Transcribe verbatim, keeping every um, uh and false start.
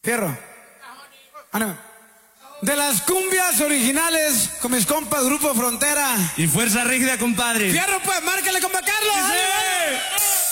Fierro. Ah, no. De las cumbias originales con mis compas Grupo Frontera. Y Fuerza Rígida, compadre. Fierro, pues, márcale, compa Carlos. ¡Sí!